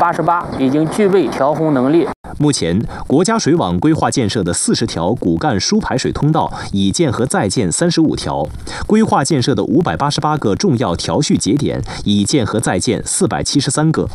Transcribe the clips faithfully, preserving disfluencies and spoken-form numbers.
八十八，已经具备调洪能力。 目前，国家水网规划建设的四十条骨干输排水通道已建和在建三十五条，规划建设的五百八十八个重要调蓄节点已建和在建四百七十三个。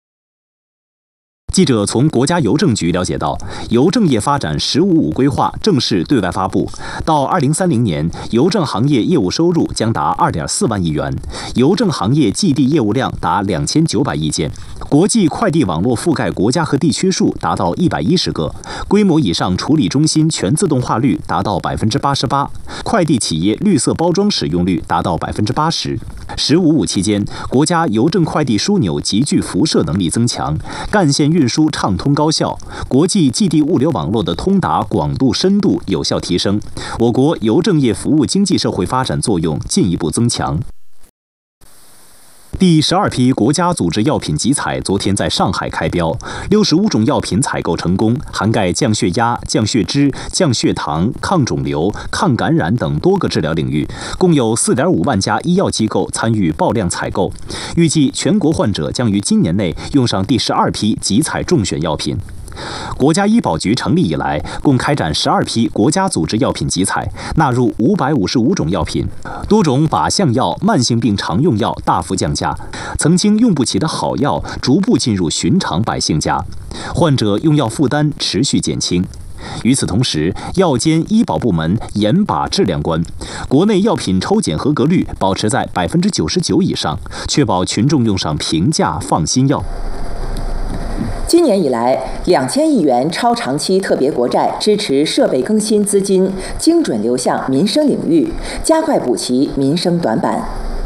记者从国家邮政局了解到，邮政业发展“十五五”规划正式对外发布，到二零三零年，邮政行业业务收入将达二点四万亿元，邮政行业寄递业务量达两千九百亿件，国际快递网络覆盖国家和地区数达到一百一十个，规模以上处理中心全自动化率达到百分之八十八，快递企业绿色包装使用率达到百分之八十。十五五期间，国家邮政快递枢纽集聚辐射能力增强，干线运输畅通高效，国际寄递物流网络的通达广度深度有效提升，我国邮政业服务经济社会发展作用进一步增强。第十二批国家组织药品集采昨天在上海开标，六十五种药品采购成功，涵盖降血压、降血脂、降血糖、抗肿瘤、抗感染等多个治疗领域，共有 四点五万家医药机构参与爆量采购。预计全国患者将于今年内用上第十二批集采中选药品。国家医保局成立以来，共开展十二批国家组织药品集采，纳入五百五十五种药品，多种靶向药、慢性病常用药大幅降价，曾经用不起的好药逐步进入寻常百姓家，患者用药负担持续减轻。与此同时，药监医保部门严把质量关，国内药品抽检合格率保持在百分之九十九以上，确保群众用上平价放心药。 今年以来，两千亿元超长期特别国债支持设备更新资金精准流向民生领域，加快补齐民生短板。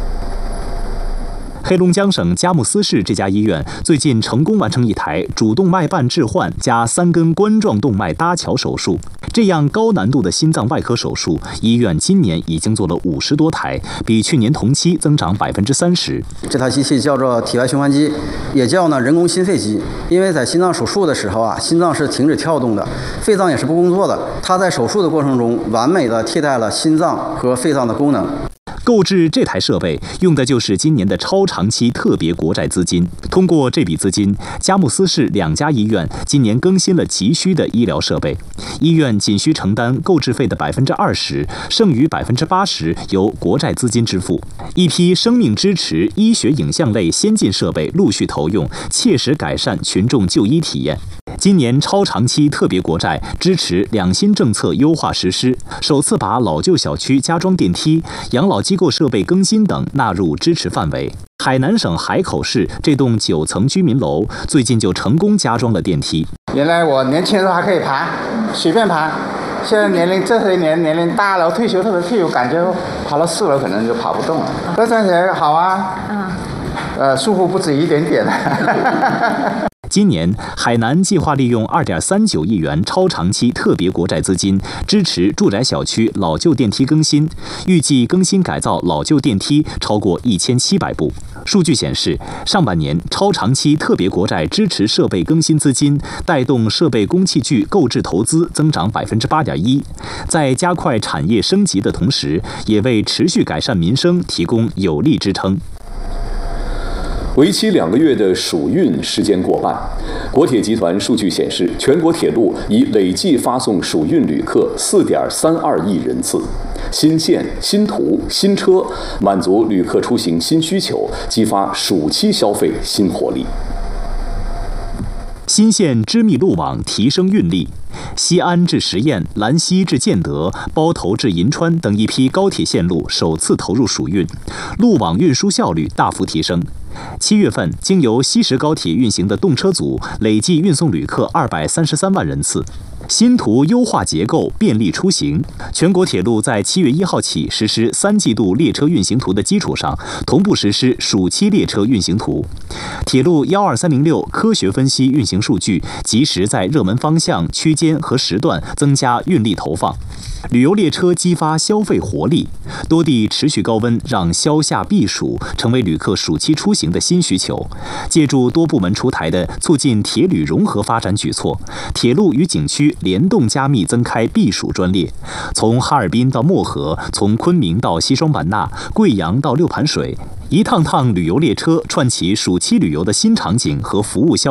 黑龙江省佳木斯市这家医院最近成功完成一台主动脉瓣置换加三根冠状动脉搭桥手术。这样高难度的心脏外科手术，医院今年已经做了五十多台，比去年同期增长百分之三十。 这台机器叫做体外循环机，也叫呢人工心肺机。因为在心脏手术的时候啊，心脏是停止跳动的，肺脏也是不工作的。它在手术的过程中，完美的替代了心脏和肺脏的功能。 购置这台设备用的就是今年的超长期特别国债资金。通过这笔资金，佳木斯市两家医院今年更新了急需的医疗设备，医院仅需承担购置费的百分之二十，剩余百分之八十由国债资金支付。一批生命支持、医学影像类先进设备陆续投用，切实改善群众就医体验。今年超长期特别国债支持两新政策优化实施，首次把老旧小区加装电梯、养老机构设备更新等纳入支持范围。海南省海口市这栋九层居民楼最近就成功加装了电梯。 原来我年轻的时候还可以爬，随便爬，现在年龄这些年年龄大了，退休特别退休，感觉爬到四楼可能就跑不动了。这站起来好啊，嗯，呃，舒服不止一点点。 今年，海南计划利用 二点三九亿元超长期特别国债资金，支持住宅小区老旧电梯更新，预计更新改造老旧电梯超过一千七百部。数据显示，上半年超长期特别国债支持设备更新资金，带动设备工器具购置投资增长 百分之八点一， 在加快产业升级的同时，也为持续改善民生提供有力支撑。 为期两个月的暑运时间过半，国铁集团数据显示，全国铁路已累计发送暑运旅客 四点三二亿人次。新线、新途、新车，满足旅客出行新需求，激发暑期消费新活力。 新线织密路网提升运力，西安至十堰、兰溪至建德、包头至银川等一批高铁线路首次投入暑运，路网运输效率大幅提升。七月份，经由西石高铁运行的动车组累计运送旅客二百三十三万人次。新途优化结构，便利出行。全国铁路在七月一号起实施三季度列车运行图的基础上，同步实施暑期列车运行图。铁路一二三零六科学分析运行数据，及时在热门方向、区间和时段增加运力投放。旅游列车激发消费活力，多地持续高温让消夏避暑成为旅客暑期出行的新需求。借助多部门出台的促进铁旅融合发展举措，铁路与景区联动加密增开避暑专列，从哈尔滨到漠河，从昆明到西双版纳，贵阳到六盘水，一趟趟旅游列车串起暑期旅游的新场景和服务消